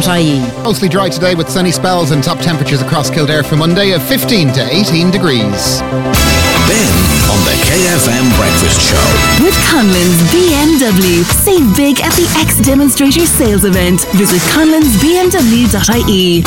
bm.ie. Mostly dry today with sunny spells and top temperatures across Kildare for Monday of 15 to 18 degrees. Ben on the KFM Breakfast Show. With Conlon's BMW. Save big at the X Demonstrator sales event. Visit conlonsbmw.ie.